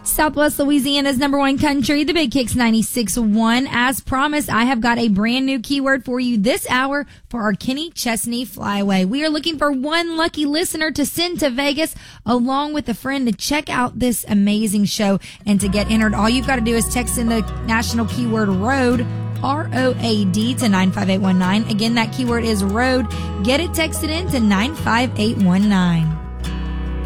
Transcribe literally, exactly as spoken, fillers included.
Southwest Louisiana's number one country, the Big Kicks ninety-six point one. As promised, I have got a brand new keyword for you this hour for our Kenny Chesney Flyaway. We are looking for one lucky listener to send to Vegas along with a friend to check out this amazing show. And to get entered, all you've got to do is text in the national keyword ROAD, R O A D, to nine five eight one nine. Again, that keyword is ROAD. Get it texted in to nine five eight one nine.